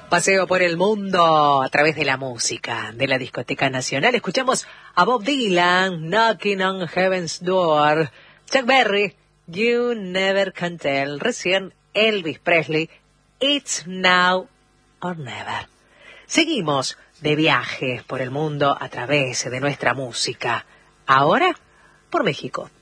Paseo por el mundo a través de la música de la Discoteca Nacional. Escuchamos a Bob Dylan, Knocking on Heaven's Door. Chuck Berry, You Never Can Tell. Recién Elvis Presley, It's Now or Never. Seguimos de viaje por el mundo a través de nuestra música. Ahora por México.